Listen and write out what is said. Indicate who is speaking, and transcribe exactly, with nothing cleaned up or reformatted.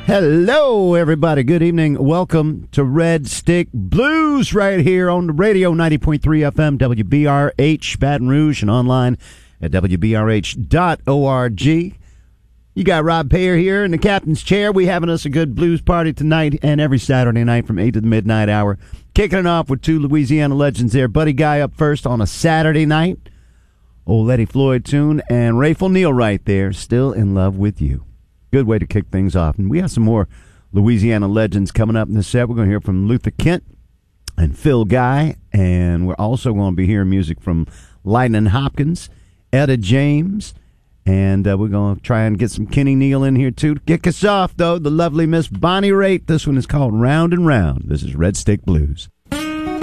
Speaker 1: Hello, everybody. Good evening. Welcome to Red Stick Blues right here on the radio, ninety point three F M, W B R H, Baton Rouge, and online at W B R H dot org. You got Rob Payer here in the captain's chair. We having us a good blues party tonight and every Saturday night from eight to the midnight hour. Kicking it off with two Louisiana legends there. Buddy Guy up first on a Saturday night. Old Eddie Floyd tune, and Rayful Neal right there, Still in Love with You. Good way to kick things off. And we have some more Louisiana legends coming up in the set. We're going to hear from Luther Kent and Phil Guy, and we're also going to be hearing music from Lightning Hopkins, Etta James, and uh, we're going to try and get some Kenny Neal in here, too. To kick us off, though, the lovely Miss Bonnie Raitt. This one is called Round and Round. This is Red Stick Blues.
Speaker 2: Thank